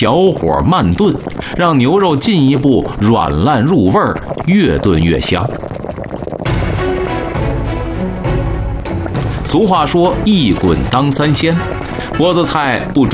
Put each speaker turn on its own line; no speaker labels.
小火慢炖，让牛肉进一步软烂入味儿，越炖越香。俗话说一滚当三鲜，菠菜不